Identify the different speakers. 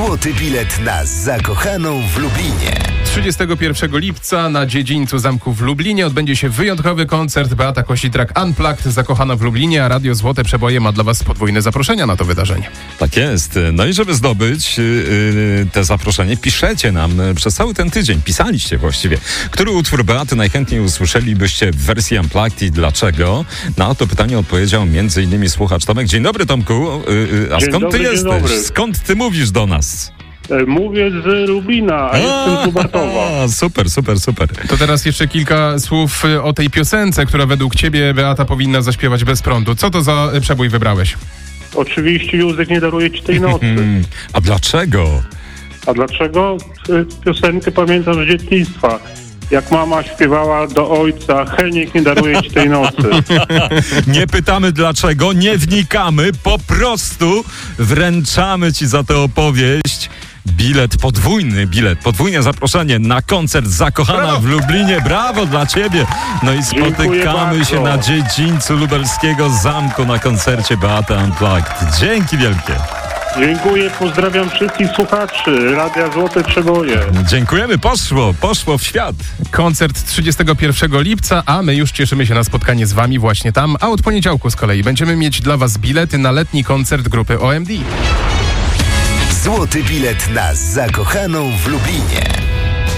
Speaker 1: Złoty bilet na zakochaną w Lublinie.
Speaker 2: 31 lipca na dziedzińcu zamku w Lublinie odbędzie się wyjątkowy koncert Beata Kositrak Unplugged, zakochana w Lublinie, a Radio Złote Przeboje ma dla Was podwójne zaproszenia na to wydarzenie.
Speaker 3: Tak jest. No i żeby zdobyć te zaproszenie, piszecie nam przez cały ten tydzień. Pisaliście właściwie. Który utwór Beaty najchętniej usłyszelibyście w wersji Unplugged i dlaczego? Na to pytanie odpowiedział m.in. słuchacz Tomek. Dzień dobry, Tomku. A skąd ty jesteś? Skąd ty mówisz do nas?
Speaker 4: Mówię z Lublina, a jestem z Lubartowa.
Speaker 3: Super.
Speaker 2: To teraz jeszcze kilka słów o tej piosence, która według Ciebie, Beata, powinna zaśpiewać bez prądu. Co to za przebój wybrałeś?
Speaker 4: Oczywiście Józek nie daruje ci tej nocy.
Speaker 3: A dlaczego?
Speaker 4: A dlaczego? Piosenkę pamiętam z dzieciństwa. Jak mama śpiewała do ojca, Heniek nie daruje ci tej nocy.
Speaker 3: Nie pytamy dlaczego, nie wnikamy, po prostu wręczamy ci za tę opowieść podwójne zaproszenie na koncert Zakochana w Lublinie. Brawo dla ciebie! No i spotykamy się na dziedzińcu lubelskiego zamku na koncercie Beaty Unplugged. Dzięki wielkie!
Speaker 4: Dziękuję, pozdrawiam wszystkich słuchaczy Radia Złote Przeboje.
Speaker 3: Dziękujemy, poszło w świat.
Speaker 2: Koncert 31 lipca, a my już cieszymy się na spotkanie z Wami właśnie tam, a od poniedziałku z kolei będziemy mieć dla Was bilety na letni koncert grupy OMD.
Speaker 1: Złoty bilet na zakochaną w Lublinie.